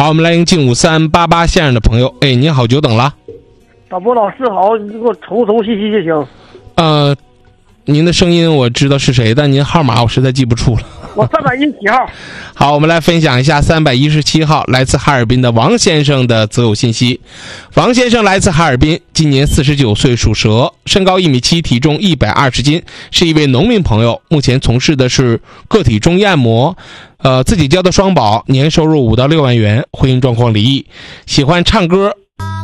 好，我们来迎进5388线上的朋友。哎，您好，久等了。 导播老师好，你给我重信息就行。 您的声音我知道是谁，但您号码我实在记不住了。 我317号。 好，我们来分享一下317号来自哈尔滨的王先生的择偶信息。王先生来自哈尔滨，今年49岁，属蛇，身高1.7米，体重120斤，是一位农民朋友，目前从事的是个体中医按摩，自己交的双保，年收入5到6万元，婚姻状况离异，喜欢唱歌。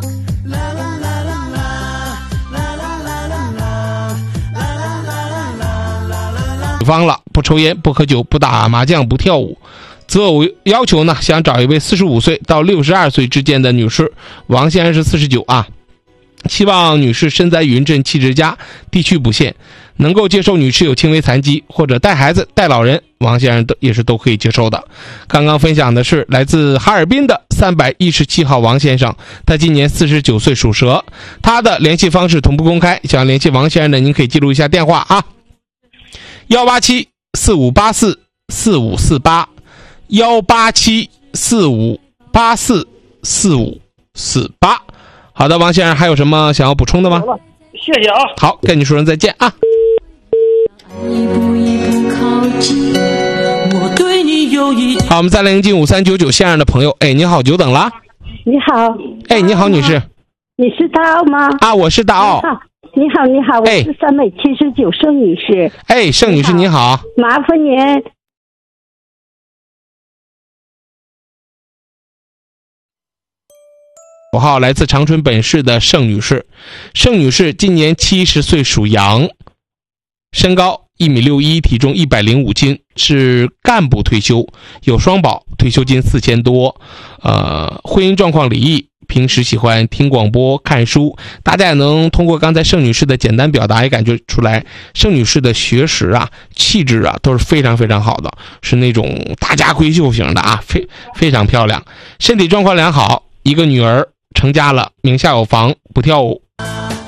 方了，不抽烟，不喝酒，不打麻将，不跳舞。择偶要求呢，想找一位45岁到62岁之间的女士。王先生是49啊，希望女士身材匀称，气质佳，地区不限，能够接受女士有轻微残疾或者带孩子、带老人，王先生也是都可以接受的。刚刚分享的是来自哈尔滨的317号王先生，他今年49岁，属蛇，他的联系方式同步公开，想联系王先生的，您可以记录一下电话啊。187-4584-4548 187-4584-4548。好的，王先生还有什么想要补充的吗？ 谢谢啊。 好，跟你说声再见啊。好，我们再来迎进5399线上的朋友。哎，你好，久等了。 你好。 哎，你好，女士。 你是大奥吗？ 啊，我是大奥。 你好，我是379盛女士。 哎，盛女士你好， 麻烦您。 5号来自长春本市的盛女士，盛女士今年70岁，属羊，身高1.61米，体重105斤，是干部退休，有双保，退休金4000多，婚姻状况离异。平时喜欢听广播看书，大家也能通过刚才盛女士的简单表达也感觉出来，盛女士的学识啊、气质啊都是非常非常好的，是那种大家闺秀型的啊，非常漂亮，身体状况良好，一个女儿，成家了，名下有房，不跳舞，